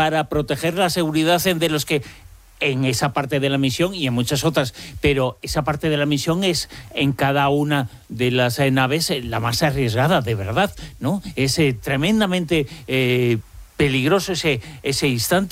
para proteger la seguridad de los que en esa parte de la misión y en muchas otras, pero esa parte de la misión es en cada una de las naves la más arriesgada, de verdad, ¿no? Es tremendamente peligroso ese instante.